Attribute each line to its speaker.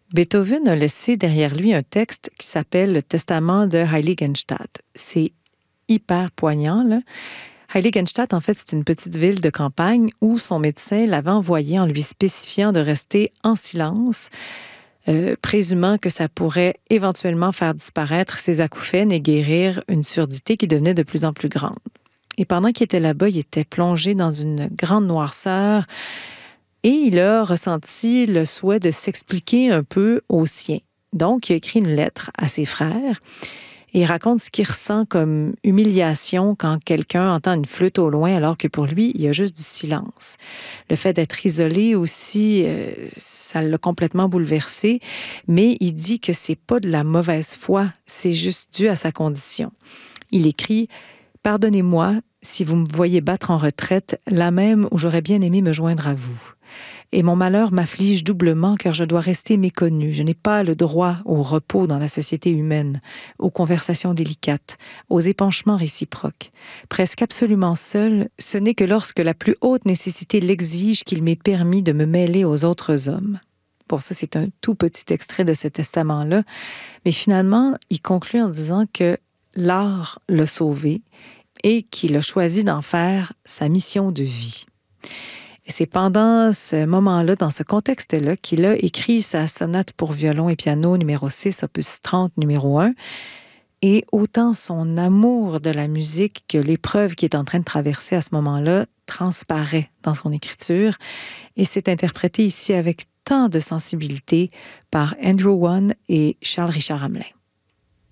Speaker 1: Beethoven a laissé derrière lui un texte qui s'appelle le Testament de Heiligenstadt. C'est hyper poignant, là. Heiligenstadt, en fait, c'est une petite ville de campagne où son médecin l'avait envoyé en lui spécifiant de rester en silence, présumant que ça pourrait éventuellement faire disparaître ses acouphènes et guérir une surdité qui devenait de plus en plus grande. Et pendant qu'il était là-bas, il était plongé dans une grande noirceur et il a ressenti le souhait de s'expliquer un peu aux siens. Donc, il a écrit une lettre à ses frères et il raconte ce qu'il ressent comme humiliation quand quelqu'un entend une flûte au loin alors que pour lui, il y a juste du silence. Le fait d'être isolé aussi, ça l'a complètement bouleversé, mais il dit que c'est pas de la mauvaise foi, c'est juste dû à sa condition. Il écrit « Pardonnez-moi si vous me voyez battre en retraite, là même où j'aurais bien aimé me joindre à vous. Et mon malheur m'afflige doublement car je dois rester méconnu. Je n'ai pas le droit au repos dans la société humaine, aux conversations délicates, aux épanchements réciproques. Presque absolument seul, ce n'est que lorsque la plus haute nécessité l'exige qu'il m'est permis de me mêler aux autres hommes. » Bon, ça, c'est un tout petit extrait de ce testament-là. Mais finalement, il conclut en disant que l'art l'a sauvé et qu'il a choisi d'en faire sa mission de vie. Et c'est pendant ce moment-là, dans ce contexte-là, qu'il a écrit sa sonate pour violon et piano numéro 6, opus 30, numéro 1. Et autant son amour de la musique que l'épreuve qu'il est en train de traverser à ce moment-là transparaît dans son écriture. Et c'est interprété ici avec tant de sensibilité par Andrew One et Charles Richard Hamelin.